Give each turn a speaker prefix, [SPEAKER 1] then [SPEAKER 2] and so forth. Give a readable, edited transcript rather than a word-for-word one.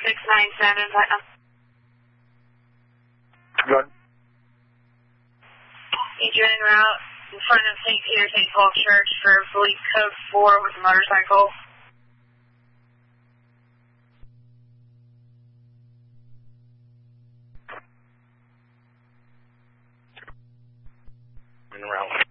[SPEAKER 1] 697, Putnam.
[SPEAKER 2] Good.
[SPEAKER 1] Need you en route in front of St. Peter St. Paul Church for police code 4 with a motorcycle.
[SPEAKER 2] En route.